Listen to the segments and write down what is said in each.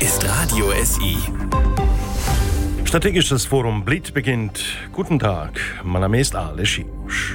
ist Radio SI. Strategisches Forum Bled beginnt. Guten Tag, mein Name ist Ale Schimusch.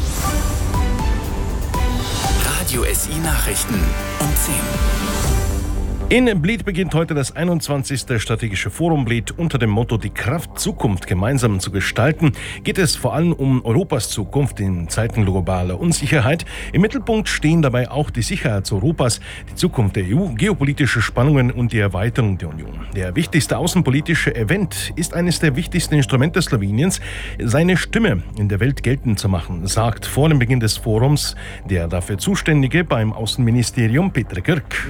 Radio SI Nachrichten um 10. In Bled beginnt heute das 21. Strategische Forum Bled. Unter dem Motto Die Kraft, Zukunft gemeinsam zu gestalten geht es vor allem um Europas Zukunft in Zeiten globaler Unsicherheit. Im Mittelpunkt stehen dabei auch die Sicherheit Europas, die Zukunft der EU, geopolitische Spannungen und die Erweiterung der Union. Der wichtigste außenpolitische Event ist eines der wichtigsten Instrumente Sloweniens, seine Stimme in der Welt geltend zu machen, sagt vor dem Beginn des Forums der dafür Zuständige beim Außenministerium Petr Grk.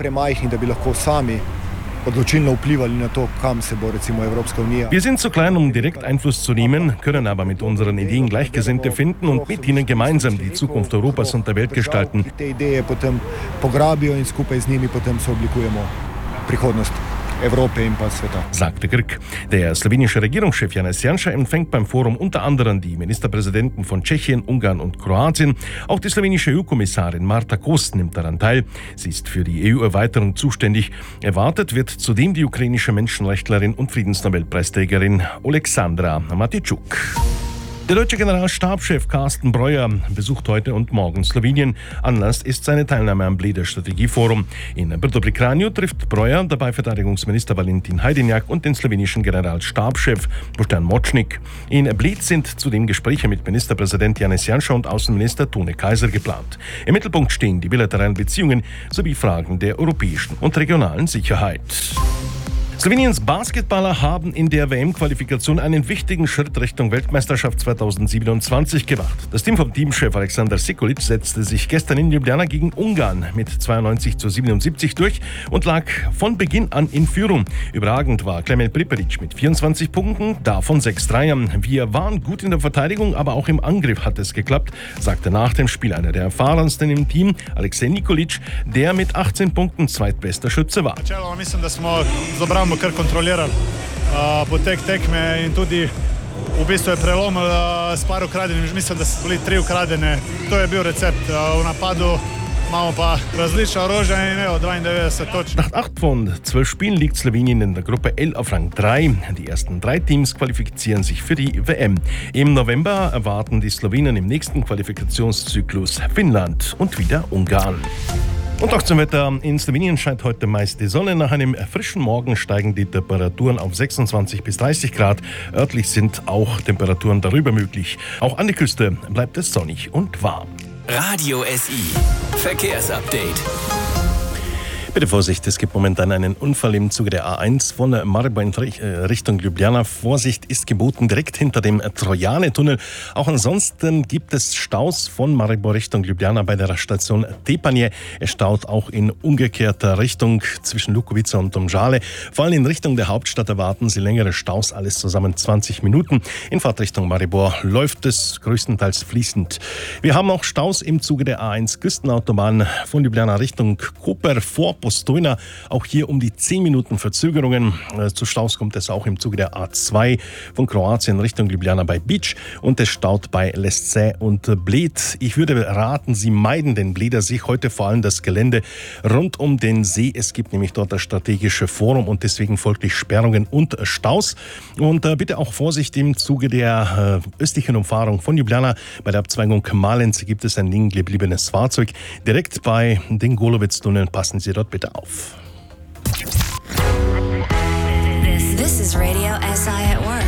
Wir sind zu klein, um direkt Einfluss zu nehmen, können aber mit unseren Ideen Gleichgesinnte finden und mit ihnen gemeinsam die Zukunft Europas und der Welt gestalten. Sagte Grk. Der slowenische Regierungschef Janez Janša empfängt beim Forum unter anderem die Ministerpräsidenten von Tschechien, Ungarn und Kroatien. Auch die slowenische EU-Kommissarin Marta Kos nimmt daran teil. Sie ist für die EU-Erweiterung zuständig. Erwartet wird zudem die ukrainische Menschenrechtlerin und Friedensnobelpreisträgerin Oleksandra Matitschuk. Der deutsche Generalstabschef Carsten Breuer besucht heute und morgen Slowenien. Anlass ist seine Teilnahme am Bleder Strategieforum. In Brdo pri Kranju trifft Breuer dabei Verteidigungsminister Valentin Hajdinjak und den slowenischen Generalstabschef Boštjan Močnik. In Bled sind zudem Gespräche mit Ministerpräsident Janez Janša und Außenminister Tone Kaiser geplant. Im Mittelpunkt stehen die bilateralen Beziehungen sowie Fragen der europäischen und regionalen Sicherheit. Sloweniens Basketballer haben in der WM-Qualifikation einen wichtigen Schritt Richtung Weltmeisterschaft 2027 gemacht. Das Team vom Teamchef Alexander Sekulic setzte sich gestern in Ljubljana gegen Ungarn mit 92:77 durch und lag von Beginn an in Führung. Überragend war Klemen Priperic mit 24 Punkten, davon 6 Dreiern. Wir waren gut in der Verteidigung, aber auch im Angriff hat es geklappt, sagte nach dem Spiel einer der erfahrensten im Team, Alexej Nikolic, der mit 18 Punkten zweitbester Schütze war. Kar kontrolirali potek tekme in tudi v bistvu je prelomil s par ukradenim. Mislim, da so bili 3 ukradene. To je bil recept. V napadu imamo pa različna orožja in 92 točk. Nach 8 von 12 Spielen liegt Slowenien in der Gruppe L auf Rang 3. Die ersten 3 Teams qualifizieren sich für die WM. Im November erwarten die Slowenen im nächsten Qualifikationszyklus Finnland und wieder Ungarn. Und auch zum Wetter. In Slowenien scheint heute meist die Sonne. Nach einem frischen Morgen steigen die Temperaturen auf 26 bis 30 Grad. Örtlich sind auch Temperaturen darüber möglich. Auch an der Küste bleibt es sonnig und warm. Radio SI Verkehrsupdate. Bitte Vorsicht, es gibt momentan einen Unfall im Zuge der A1 von Maribor in Richtung Ljubljana. Vorsicht ist geboten direkt hinter dem Trojane-Tunnel. Auch ansonsten gibt es Staus von Maribor Richtung Ljubljana bei der Station Tepanje. Es staut auch in umgekehrter Richtung zwischen Lukovica und Domžale. Vor allem in Richtung der Hauptstadt erwarten Sie längere Staus, alles zusammen 20 Minuten. In Fahrtrichtung Maribor läuft es größtenteils fließend. Wir haben auch Staus im Zuge der A1 Küstenautobahn von Ljubljana Richtung Koper vor Postojna, auch hier um die 10 Minuten Verzögerungen. Zu Staus kommt es auch im Zuge der A2 von Kroatien Richtung Ljubljana bei Beach und es staut bei Lesce und Bled. Ich würde raten, Sie meiden den Bleder See, heute vor allem das Gelände rund um den See. Es gibt nämlich dort das strategische Forum und deswegen folglich Sperrungen und Staus. Und bitte auch Vorsicht im Zuge der östlichen Umfahrung von Ljubljana. Bei der Abzweigung Malenz gibt es ein liegen gebliebenes Fahrzeug. Direkt bei den Golovec-Tunneln passen Sie dort bitte auf. This is Radio SI at work.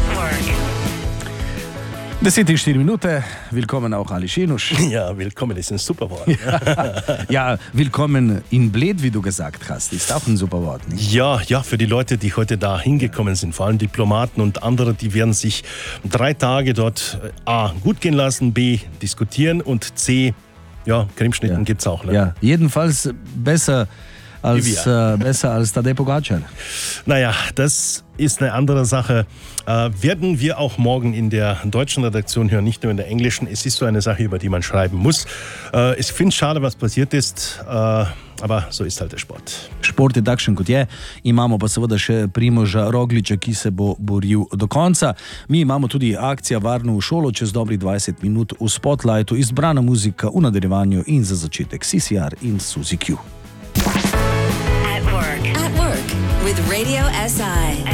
10:04 Minuten. Willkommen auch Ali Schimusch. Ja, willkommen ist ein super Wort. Ja, willkommen in Bled, wie du gesagt hast, ist auch ein super Wort, nicht? Ja, für die Leute, die heute da hingekommen sind, vor allem Diplomaten und andere, die werden sich 3 Tage dort A, gut gehen lassen, B, diskutieren und C, Cremeschnitten gibt's auch. Ne? Ja, jedenfalls besser als Tadej Pogačar. Naja, das ist eine andere Sache. Werden wir auch morgen in der deutschen Redaktion hören, nicht nur in der englischen. Es ist so eine Sache, über die man schreiben muss. Ich finde es schade, was passiert ist, aber so ist halt der Sport. Šport je takšen, kot je. Imamo pa seveda še Primoža Rogliča, ki se bo boril do konca. Mi imamo tudi akcija Varno v šolo čez dobrih 20 minut v Spotlightu, izbrana muzika v nadaljevanju in za začetek CCR in Suzy Q. At work. Radio SI.